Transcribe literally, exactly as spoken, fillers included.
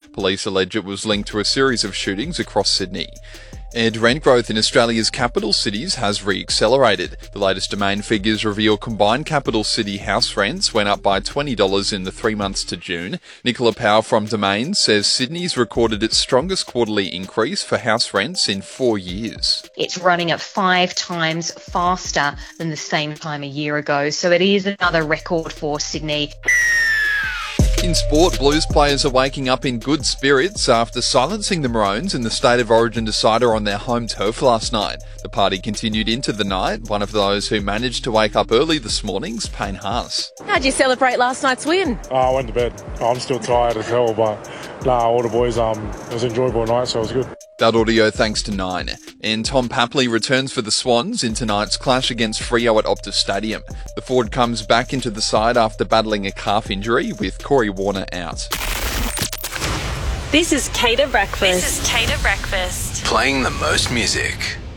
Police allege it was linked to a series of shootings across Sydney. And rent growth in Australia's capital cities has re-accelerated. The latest Domain figures reveal combined capital city house rents went up by twenty dollars in the three months to June. Nicola Powell from Domain says Sydney's recorded its strongest quarterly increase for house rents in four years. It's running at five times faster than the same time a year ago, so it is another record for Sydney. In sport, Blues players are waking up in good spirits after silencing the Maroons in the State of Origin decider on their home turf last night. The party continued into the night. One of those who managed to wake up early this morning's Payne Haas. How'd you celebrate last night's win? Oh, I went to bed. I'm still tired as hell, but nah, all the boys, um, it was an enjoyable night, so it was good. That audio thanks to Nine. And Tom Papley returns for the Swans in tonight's clash against Freo at Optus Stadium. The forward comes back into the side after battling a calf injury, with Corey Warner out. This is Tater Breakfast. This is Tater Breakfast. Playing the most music.